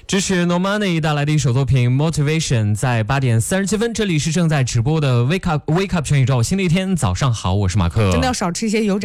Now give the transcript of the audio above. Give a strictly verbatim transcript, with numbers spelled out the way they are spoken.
支持 Normani 带来的一首作品 Motivation， 在八点三十七分，这里是正在直播的 Wake Up Wake Up 全宇宙，新的一天早上好，我是马克。 真的要少吃一些油炸